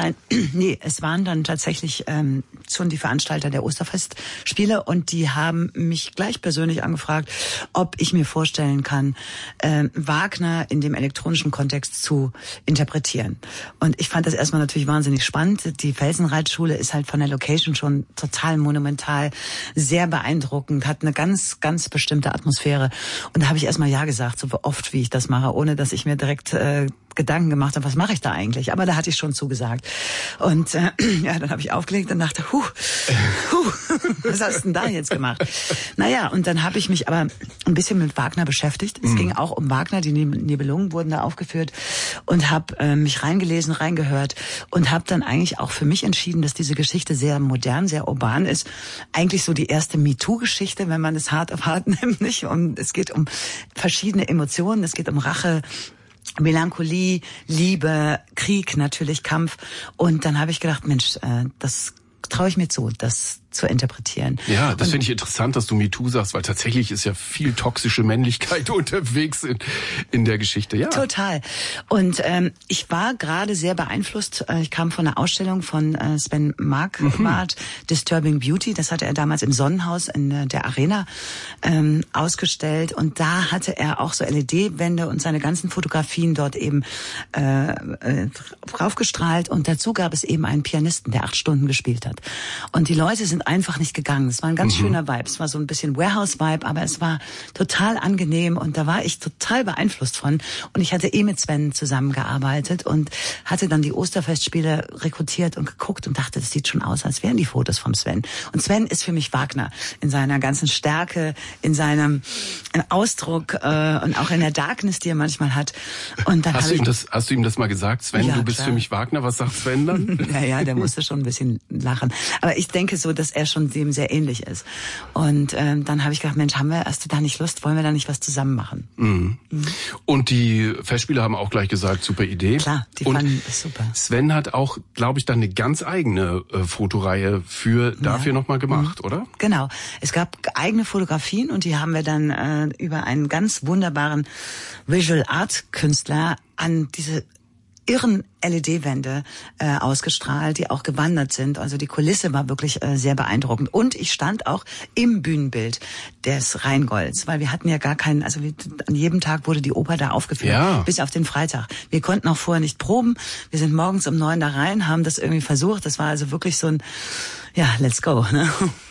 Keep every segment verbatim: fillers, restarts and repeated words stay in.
Nein, nee, es waren dann tatsächlich ähm, schon die Veranstalter der Osterfestspiele und die haben mich gleich persönlich angefragt, ob ich mir vorstellen kann, äh, Wagner in dem elektronischen Kontext zu interpretieren. Und ich fand das erstmal natürlich wahnsinnig spannend. Die Felsenreitschule ist halt von der Location schon total monumental, sehr beeindruckend, hat eine ganz, ganz bestimmte Atmosphäre. Und da habe ich erstmal ja gesagt, so oft wie ich das mache, ohne dass ich mir direkt äh, Gedanken gemacht habe, was mache ich da eigentlich? Aber da hatte ich schon zugesagt. Und äh, ja, dann habe ich aufgelegt und dachte, huh, huh, was hast du denn da jetzt gemacht? Naja, und dann habe ich mich aber ein bisschen mit Wagner beschäftigt. Es mhm. ging auch um Wagner, die Nibelungen wurden da aufgeführt und habe äh, mich reingelesen, reingehört und habe dann eigentlich auch für mich entschieden, dass diese Geschichte sehr modern, sehr urban ist. Eigentlich so die erste MeToo-Geschichte, wenn man es hart auf hart nimmt, nicht? Und es geht um verschiedene Emotionen, es geht um Rache, Melancholie, Liebe, Krieg, natürlich Kampf. Und dann habe ich gedacht, Mensch, äh, das traue ich mir zu, das zu interpretieren. Ja, das finde ich interessant, dass du MeToo sagst, weil tatsächlich ist ja viel toxische Männlichkeit unterwegs in, in der Geschichte. Ja, total. Und ähm, ich war gerade sehr beeinflusst. Ich kam von einer Ausstellung von äh, Sven Marquardt, mhm. Disturbing Beauty. Das hatte er damals im Sonnenhaus in äh, der Arena ähm, ausgestellt. Und da hatte er auch so L E D-Wände und seine ganzen Fotografien dort eben äh, äh, draufgestrahlt. Und dazu gab es eben einen Pianisten, der acht Stunden gespielt hat. Und die Leute sind einfach nicht gegangen. Es war ein ganz mhm. schöner Vibe. Es war so ein bisschen Warehouse-Vibe, aber es war total angenehm und da war ich total beeinflusst von. Und ich hatte eh mit Sven zusammengearbeitet und hatte dann die Osterfestspiele rekrutiert und geguckt und dachte, das sieht schon aus, als wären die Fotos vom Sven. Und Sven ist für mich Wagner in seiner ganzen Stärke, in seinem Ausdruck äh, und auch in der Darkness, die er manchmal hat. Und dann hast, du ich, ihm das, hast du ihm das mal gesagt, Sven, ja, du bist klar. für mich Wagner? Was sagt Sven dann? Ja, ja, der musste schon ein bisschen lachen. Aber ich denke so, dass er schon dem sehr ähnlich ist. Und ähm, dann habe ich gedacht, Mensch, haben wir, hast du da nicht Lust? Wollen wir da nicht was zusammen machen? Mhm. Mhm. Und die Festspiele haben auch gleich gesagt, super Idee. Klar, die und fanden es super. Sven hat auch, glaube ich, dann eine ganz eigene äh, Fotoreihe für dafür ja. nochmal gemacht, mhm. oder? Genau. Es gab eigene Fotografien und die haben wir dann äh, über einen ganz wunderbaren Visual Art Künstler an diese irren L E D-Wände äh, ausgestrahlt, die auch gewandert sind. Also die Kulisse war wirklich äh, sehr beeindruckend. Und ich stand auch im Bühnenbild des Rheingolds, weil wir hatten ja gar keinen, also wir, an jedem Tag wurde die Oper da aufgeführt, ja. bis auf den Freitag. Wir konnten auch vorher nicht proben. Wir sind morgens um neun da rein, haben das irgendwie versucht. Das war also wirklich so ein, ja, let's go, ne?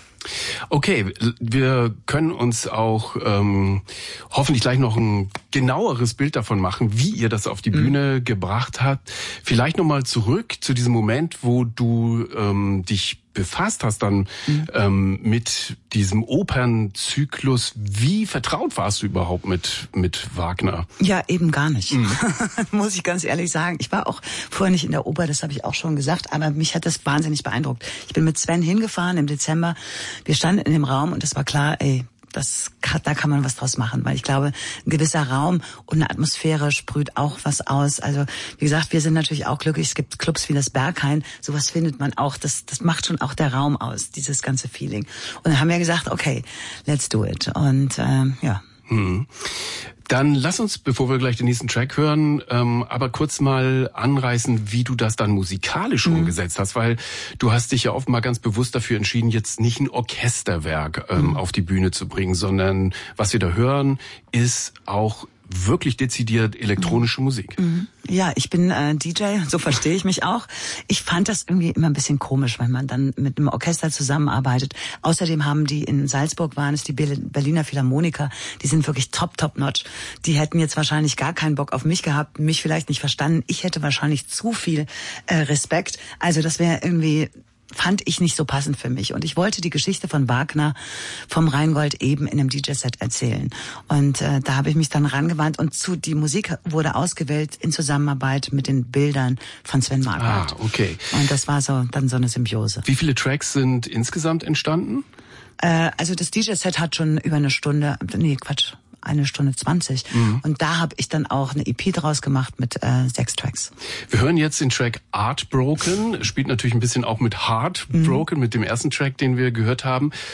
Okay, wir können uns auch ähm, hoffentlich gleich noch ein genaueres Bild davon machen, wie ihr das auf die Bühne mhm. gebracht habt. Vielleicht nochmal zurück zu diesem Moment, wo du ähm, dich befasst hast dann mhm. ähm, mit diesem Opernzyklus. Wie vertraut warst du überhaupt mit mit Wagner? Ja, eben gar nicht. Mhm. Muss ich ganz ehrlich sagen. Ich war auch vorher nicht in der Oper, das habe ich auch schon gesagt, aber mich hat das wahnsinnig beeindruckt. Ich bin mit Sven hingefahren im Dezember. Wir standen in dem Raum und es war klar, ey, das kann, da kann man was draus machen, weil ich glaube, ein gewisser Raum und eine Atmosphäre sprüht auch was aus. Also wie gesagt, wir sind natürlich auch glücklich. Es gibt Clubs wie das Berghain, sowas findet man auch. Das, das macht schon auch der Raum aus, dieses ganze Feeling. Und dann haben wir gesagt, okay, let's do it. Und ähm, ja. Hm. Dann lass uns, bevor wir gleich den nächsten Track hören, ähm, aber kurz mal anreißen, wie du das dann musikalisch mhm. umgesetzt hast, weil du hast dich ja offenbar ganz bewusst dafür entschieden, jetzt nicht ein Orchesterwerk ähm, mhm. auf die Bühne zu bringen, sondern was wir da hören, ist auch wirklich dezidiert elektronische Musik. Ja, ich bin äh, D J, so verstehe ich mich auch. Ich fand das irgendwie immer ein bisschen komisch, wenn man dann mit einem Orchester zusammenarbeitet. Außerdem haben die in Salzburg waren es die Berliner Philharmoniker, die sind wirklich top, top notch. Die hätten jetzt wahrscheinlich gar keinen Bock auf mich gehabt, mich vielleicht nicht verstanden. Ich hätte wahrscheinlich zu viel äh, Respekt. Also das wäre irgendwie, fand ich nicht so passend für mich. Und ich wollte die Geschichte von Wagner vom Rheingold eben in einem D J-Set erzählen. Und äh, da habe ich mich dann rangewandt und zu die Musik wurde ausgewählt in Zusammenarbeit mit den Bildern von Sven Marquardt. Ah, okay. Und das war so dann so eine Symbiose. Wie viele Tracks sind insgesamt entstanden? Äh, also das D J-Set hat schon über eine Stunde, nee, Quatsch, eine Stunde zwanzig. Mhm. Und da habe ich dann auch eine E P draus gemacht mit äh, sechs Tracks. Wir hören jetzt den Track Heartbroken. Spielt natürlich ein bisschen auch mit Heartbroken, mhm. mit dem ersten Track, den wir gehört haben.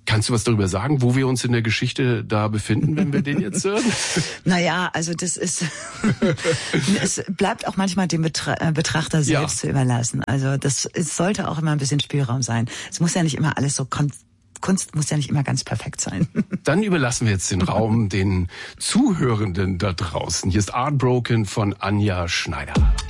Kannst du was darüber sagen, wo wir uns in der Geschichte da befinden, wenn wir den jetzt hören? Naja, also das ist, es bleibt auch manchmal dem Betra- Betrachter selbst ja. zu überlassen. Also das es sollte auch immer ein bisschen Spielraum sein. Es muss ja nicht immer alles so kon- Kunst muss ja nicht immer ganz perfekt sein. Dann überlassen wir jetzt den Raum den Zuhörenden da draußen. Hier ist Heartbroken von Anja Schneider.